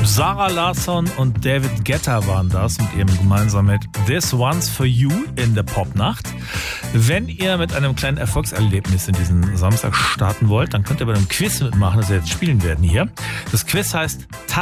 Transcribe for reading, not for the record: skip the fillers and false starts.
Sarah Larsson und David Guetta waren das mit ihrem gemeinsamen Hit This One's For You in der Popnacht. Wenn ihr mit einem kleinen Erfolgserlebnis in diesen Samstag starten wollt, dann könnt ihr bei einem Quiz mitmachen, das wir jetzt spielen werden hier. Das Quiz heißt